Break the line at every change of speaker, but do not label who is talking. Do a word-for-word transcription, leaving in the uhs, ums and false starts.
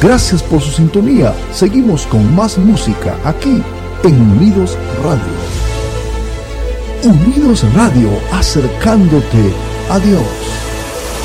Gracias por su sintonía. Seguimos con más música aquí en Unidos Radio. Unidos Radio, acercándote a Dios.